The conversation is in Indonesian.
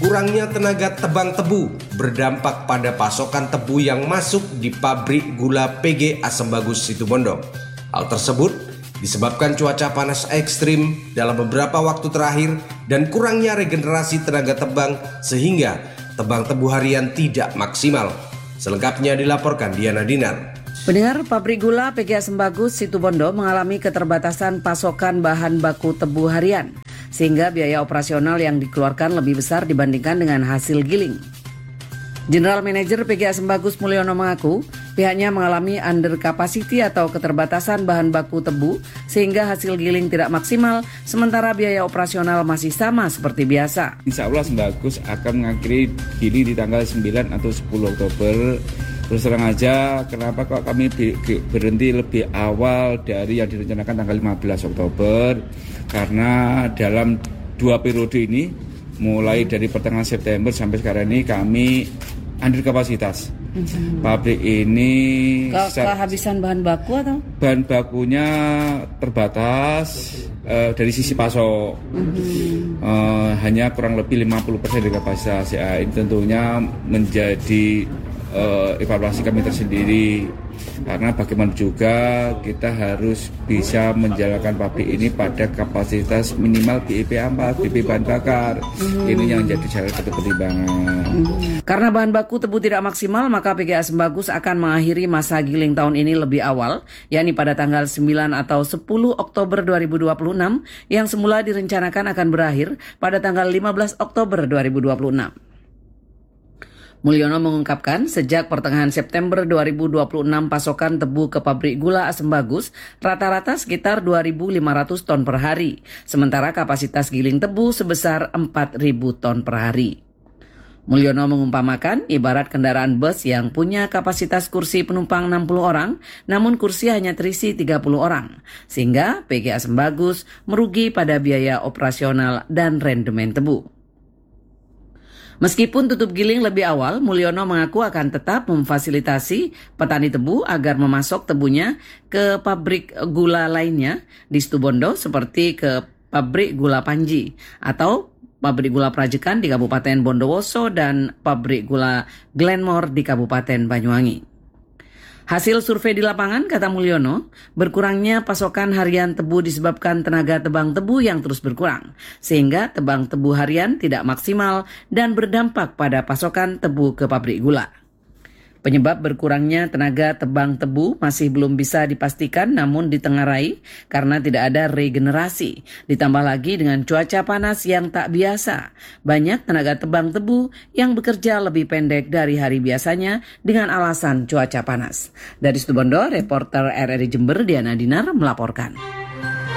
Kurangnya tenaga tebang tebu berdampak pada pasokan tebu yang masuk di pabrik gula PG Asam Bagus Situbondo. Hal tersebut disebabkan cuaca panas ekstrim dalam beberapa waktu terakhir dan kurangnya regenerasi tenaga tebang sehingga tebang tebu harian tidak maksimal. Selengkapnya dilaporkan Diana Dinar. Pendengar, pabrik gula PG Asam Bagus Situbondo mengalami keterbatasan pasokan bahan baku tebu harian, sehingga biaya operasional yang dikeluarkan lebih besar dibandingkan dengan hasil giling. General Manager PG Asam Bagus Mulyono mengaku, pihaknya mengalami under capacity atau keterbatasan bahan baku tebu, sehingga hasil giling tidak maksimal, sementara biaya operasional masih sama seperti biasa. Insya Allah Asam Bagus akan mengakhiri giling di tanggal 9 atau 10 Oktober. Terus terang aja, kenapa kok kami berhenti lebih awal dari yang direncanakan tanggal 15 Oktober? Karena dalam 2 periode ini, mulai dari pertengahan September sampai sekarang ini kami under kapasitas. Pabrik ini kehabisan bahan baku atau? Bahan bakunya terbatas dari sisi pasok. Hanya kurang lebih 50% dari kapasitas. Ya, ini tentunya menjadi evaluasi kami tersendiri, karena bagaimana juga kita harus bisa menjalankan pabrik ini pada kapasitas minimal BIP 4, BIP bahan bakar. Ini yang jadi salah satu pertimbangan. Karena bahan baku tebu tidak maksimal, maka PG Asam Bagus akan mengakhiri masa giling tahun ini lebih awal, yakni pada tanggal 9 atau 10 Oktober 2026 yang semula direncanakan akan berakhir pada tanggal 15 Oktober 2026. Mulyono mengungkapkan sejak pertengahan September 2026 pasokan tebu ke pabrik gula Asam Bagus rata-rata sekitar 2.500 ton per hari, sementara kapasitas giling tebu sebesar 4.000 ton per hari. Mulyono mengumpamakan ibarat kendaraan bus yang punya kapasitas kursi penumpang 60 orang, namun kursi hanya terisi 30 orang, sehingga PG Asam Bagus merugi pada biaya operasional dan rendemen tebu. Meskipun tutup giling lebih awal, Mulyono mengaku akan tetap memfasilitasi petani tebu agar memasok tebunya ke pabrik gula lainnya di Situbondo seperti ke pabrik gula Panji atau pabrik gula Prajekan di Kabupaten Bondowoso dan pabrik gula Glenmore di Kabupaten Banyuwangi. Hasil survei di lapangan, kata Mulyono, berkurangnya pasokan harian tebu disebabkan tenaga tebang tebu yang terus berkurang, sehingga tebang tebu harian tidak maksimal dan berdampak pada pasokan tebu ke pabrik gula. Penyebab berkurangnya tenaga tebang tebu masih belum bisa dipastikan, namun ditengarai karena tidak ada regenerasi. Ditambah lagi dengan cuaca panas yang tak biasa. Banyak tenaga tebang tebu yang bekerja lebih pendek dari hari biasanya dengan alasan cuaca panas. Dari Situbondo, reporter RRI Jember Diana Dinar melaporkan.